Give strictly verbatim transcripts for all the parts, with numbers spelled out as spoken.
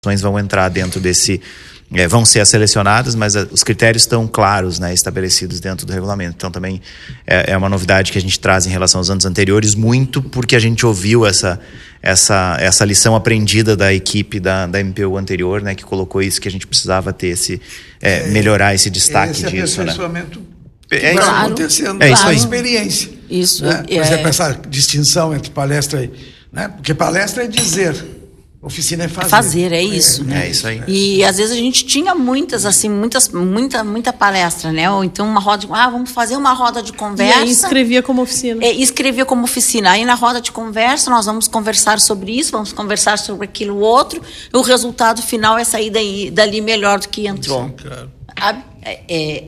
vão entrar dentro desse, é, vão ser selecionadas, mas a, os critérios estão claros, né, estabelecidos dentro do regulamento. Então também é, é uma novidade que a gente traz em relação aos anos anteriores, muito porque a gente ouviu essa, essa, essa lição aprendida da equipe da, da M P U anterior, né, que colocou isso, que a gente precisava ter esse, é, melhorar esse destaque esse disso. aperfeiçoamento, né? É Vai claro. acontecendo É com isso a aí. experiência. Isso. Né? Por é... exemplo, essa distinção entre palestra e... Né? Porque palestra é dizer, oficina é fazer. É fazer, é isso. É, é isso aí. E às vezes a gente tinha muitas, assim, muitas, muita, muita palestra, né? Ou então uma roda de... Ah, vamos fazer uma roda de conversa. E aí escrevia como oficina. É, escrevia como oficina. Aí na roda de conversa nós vamos conversar sobre isso, vamos conversar sobre aquilo outro. E o resultado final é sair daí, dali melhor do que entrou. Sim, claro. É, é,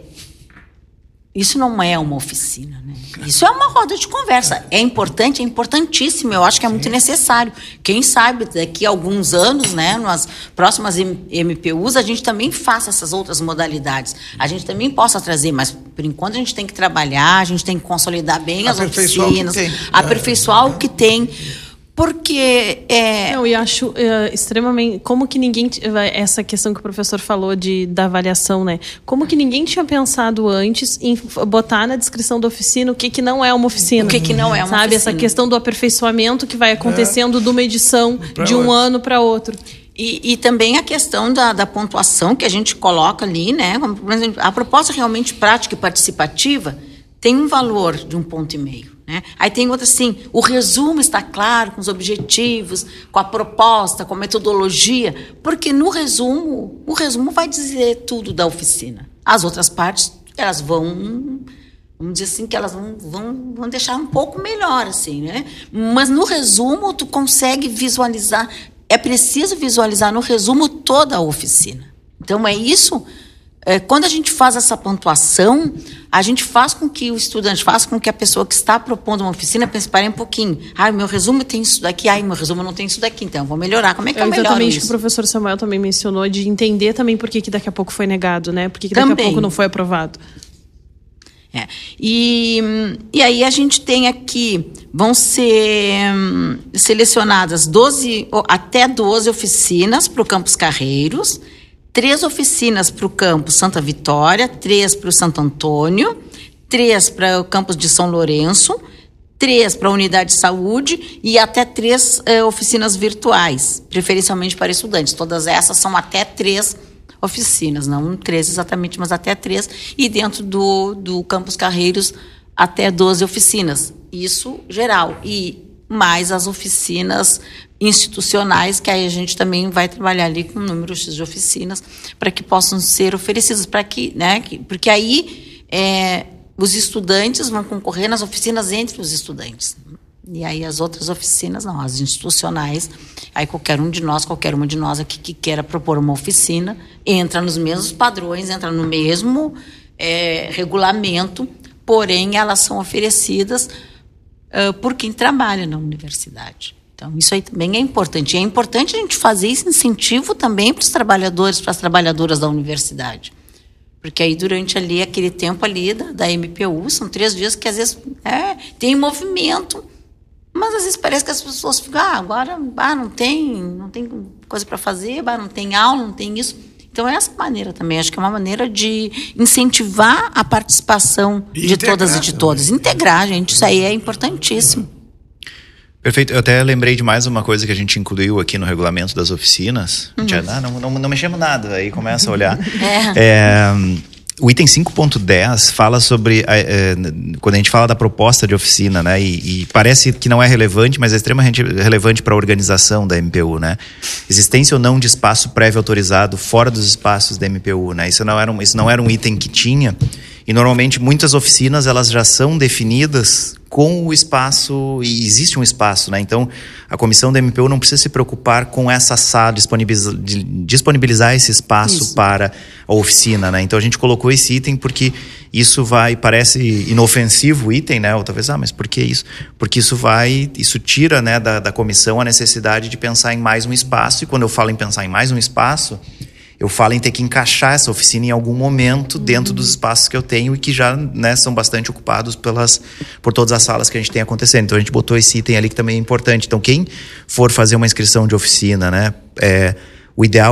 isso não é uma oficina, né? Isso é uma roda de conversa. É importante, é importantíssimo. Eu acho que é muito necessário. Quem sabe daqui a alguns anos, né, nas próximas M P Us, a gente também faça essas outras modalidades. A gente também possa trazer, mas por enquanto a gente tem que trabalhar, a gente tem que consolidar bem as oficinas, aperfeiçoar o que tem. Porque é... Não, e acho é, extremamente... Como que ninguém... Essa questão que o professor falou de, da avaliação, né? Como que ninguém tinha pensado antes em botar na descrição da oficina o que, que não é uma oficina. O que, que não é uma Sabe? oficina. Essa questão do aperfeiçoamento que vai acontecendo é. de uma edição pra de um outro. ano para outro. E, e também a questão da, da pontuação que a gente coloca ali, né? Como, por exemplo, a proposta realmente prática e participativa tem um valor de um ponto e meio. Né? Aí tem outra assim, o resumo está claro com os objetivos, com a proposta, com a metodologia, porque no resumo, o resumo vai dizer tudo da oficina. As outras partes, elas vão, vamos dizer assim, que elas vão, vão, vão deixar um pouco melhor, assim, né? Mas no resumo, tu consegue visualizar, é preciso visualizar no resumo toda a oficina. Então é isso. É, quando a gente faz essa pontuação, a gente faz com que o estudante, faz com que a pessoa que está propondo uma oficina pense, parem um pouquinho. Ah, meu resumo tem isso daqui, ah, meu resumo não tem isso daqui, então eu vou melhorar. Como é que eu, eu melhoro exatamente isso? O que o professor Samuel também mencionou, de entender também por que, que daqui a pouco foi negado, né? Por que, que daqui também. a pouco não foi aprovado. É. E, e aí a gente tem aqui, vão ser hum, selecionadas doze, até doze oficinas para o Campus Carreiros, três oficinas para o campus Santa Vitória, três para o Santo Antônio, três para o campus de São Lourenço, três para a unidade de saúde e até três eh, oficinas virtuais, preferencialmente para estudantes. Todas essas são até três oficinas, não três exatamente, mas até três. E dentro do, do campus Carreiros, até doze oficinas. Isso geral. E mais as oficinas institucionais, que aí a gente também vai trabalhar ali com um número X de oficinas para que possam ser oferecidas, para que, né, que, porque aí é, os estudantes vão concorrer nas oficinas entre os estudantes. E aí as outras oficinas, não, as institucionais, aí qualquer um de nós, qualquer uma de nós aqui que queira propor uma oficina, entra nos mesmos padrões, entra no mesmo é, regulamento, porém elas são oferecidas uh, por quem trabalha na universidade. Então, isso aí também é importante. E é importante a gente fazer esse incentivo também para os trabalhadores, para as trabalhadoras da universidade. Porque aí, durante ali, aquele tempo ali da, da M P U, são três dias que, às vezes, é, tem movimento, mas, às vezes, parece que as pessoas ficam, ah, agora ah, não tem, não tem coisa para fazer, ah, não tem aula, não tem isso. Então, é essa maneira também. Acho que é uma maneira de incentivar a participação e de todas e de todas. Integrar, gente. Isso aí é importantíssimo. Perfeito. Eu até lembrei de mais uma coisa que a gente incluiu aqui no regulamento das oficinas. Uhum. Já, ah, não, não, não mexemos nada, aí começa a olhar. é. É, o item cinco ponto dez fala sobre, é, é, quando a gente fala da proposta de oficina, né, e, e parece que não é relevante, mas é extremamente relevante para a organização da M P U, né? Existência ou não de espaço prévio autorizado fora dos espaços da M P U, né? Isso não era um, isso não era um item que tinha. E normalmente muitas oficinas elas já são definidas com o espaço, e existe um espaço, né? Então a comissão da M P U não precisa se preocupar com essa sala, disponibilizar, disponibilizar esse espaço isso. para a oficina, né? Então a gente colocou esse item porque isso vai, parece inofensivo o item, né? Ou talvez, ah, mas por que isso? Porque isso vai, isso tira, né, da, da comissão a necessidade de pensar em mais um espaço, e quando eu falo em pensar em mais um espaço, eu falo em ter que encaixar essa oficina em algum momento dentro uhum. dos espaços que eu tenho e que já, né, são bastante ocupados pelas, por todas as salas que a gente tem acontecendo. Então a gente botou esse item ali que também é importante. Então quem for fazer uma inscrição de oficina, né, é, O ideal